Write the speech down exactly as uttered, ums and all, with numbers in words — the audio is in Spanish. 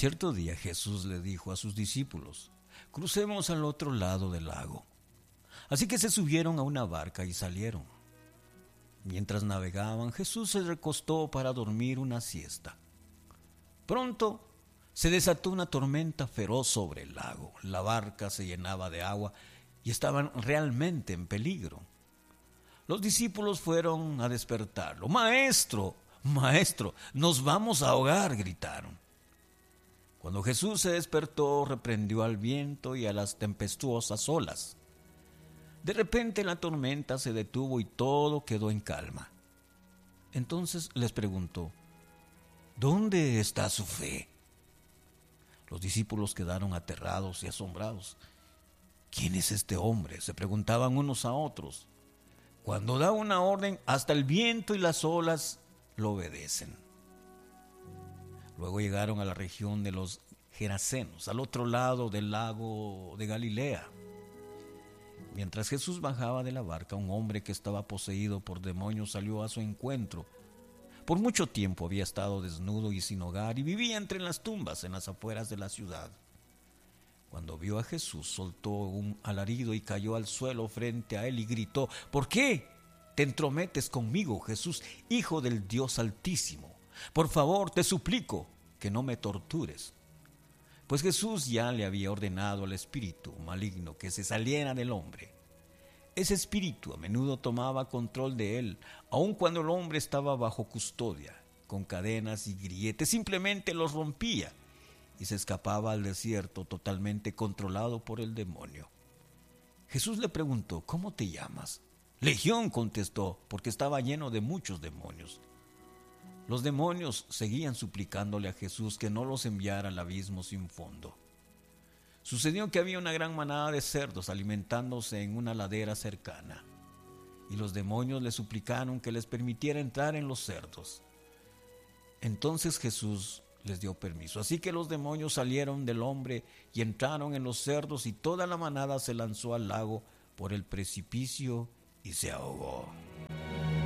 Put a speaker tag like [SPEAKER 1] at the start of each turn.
[SPEAKER 1] Cierto día Jesús le dijo a sus discípulos: crucemos al otro lado del lago. Así que se subieron a una barca y salieron. Mientras navegaban, Jesús se recostó para dormir una siesta. Pronto se desató una tormenta feroz sobre el lago. La barca se llenaba de agua y estaban realmente en peligro. Los discípulos fueron a despertarlo. ¡Maestro! ¡Maestro! ¡Nos vamos a ahogar!, gritaron. Cuando Jesús se despertó, reprendió al viento y a las tempestuosas olas. De repente la tormenta se detuvo y todo quedó en calma. Entonces les preguntó: ¿dónde está su fe? Los discípulos quedaron aterrados y asombrados. ¿Quién es este hombre?, se preguntaban unos a otros. Cuando da una orden, hasta el viento y las olas lo obedecen. Luego llegaron a la región de los Gerasenos, al otro lado del lago de Galilea. Mientras Jesús bajaba de la barca, un hombre que estaba poseído por demonios salió a su encuentro. Por mucho tiempo había estado desnudo y sin hogar y vivía entre las tumbas en las afueras de la ciudad. Cuando vio a Jesús, soltó un alarido y cayó al suelo frente a él y gritó: ¿por qué te entrometes conmigo, Jesús, Hijo del Dios Altísimo? Por favor, te suplico que no me tortures. Pues Jesús ya le había ordenado al espíritu maligno que se saliera del hombre. Ese espíritu a menudo tomaba control de él, aun cuando el hombre estaba bajo custodia. Con cadenas y grilletes simplemente los rompía y se escapaba al desierto totalmente controlado por el demonio. Jesús le preguntó: ¿cómo te llamas? Legión, contestó, porque estaba lleno de muchos demonios. Los demonios seguían suplicándole a Jesús que no los enviara al abismo sin fondo. Sucedió que había una gran manada de cerdos alimentándose en una ladera cercana, y los demonios le suplicaron que les permitiera entrar en los cerdos. Entonces Jesús les dio permiso, así que los demonios salieron del hombre y entraron en los cerdos, y toda la manada se lanzó al lago por el precipicio y se ahogó.